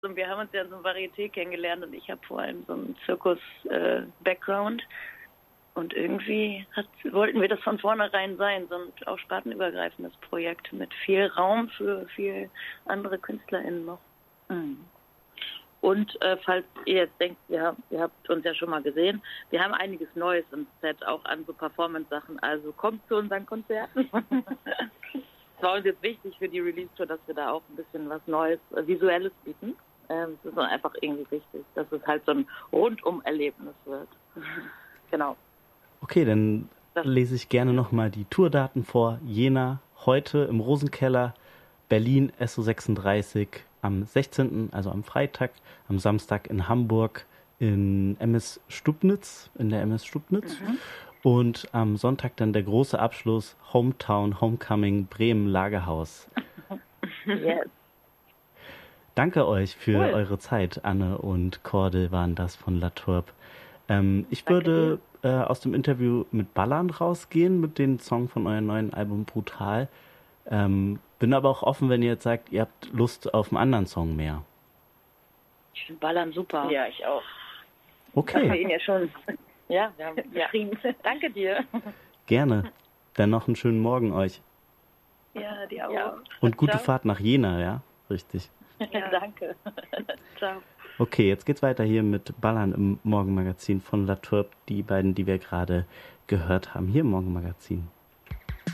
Und wir haben uns ja in so einem Varieté kennengelernt und ich habe vor allem so einen Zirkus-Background. Und irgendwie wollten wir das von vornherein sein, so ein auch spartenübergreifendes Projekt mit viel Raum für viel andere KünstlerInnen noch. Mhm. Und falls ihr jetzt denkt, ihr habt uns ja schon mal gesehen, wir haben einiges Neues im Set, auch an so Performance-Sachen. Also kommt zu unseren Konzerten. Es war uns jetzt wichtig für die Release-Tour, dass wir da auch ein bisschen was Neues, Visuelles bieten. Es ist einfach irgendwie wichtig, dass es halt so ein Rundum-Erlebnis wird. Genau. Okay, dann lese ich gerne nochmal die Tourdaten vor. Jena, heute im Rosenkeller, Berlin, SO36 am 16., also am Freitag, am Samstag in Hamburg in der MS Stubnitz. Und am Sonntag dann der große Abschluss, Homecoming, Bremen Lagerhaus. Yes. Danke euch für eure Zeit. Anne und Cordel waren das von La Tourbe. Ich würde aus dem Interview mit Ballern rausgehen, mit dem Song von eurem neuen Album Brutal. Bin aber auch offen, wenn ihr jetzt sagt, ihr habt Lust auf einen anderen Song mehr. Ich finde Ballern super. Ja, ich auch. Okay. Haben wir ihn ja schon. Ja, wir haben geschrieben. Danke dir. Gerne. Dann noch einen schönen Morgen euch. Ja, dir auch. Ja. Und gute Fahrt nach Jena, ja? Richtig. Ja, danke. Ciao. Okay, jetzt geht's weiter hier mit Ballern im Morgenmagazin von La Tourbe. Die beiden, die wir gerade gehört haben, hier im Morgenmagazin.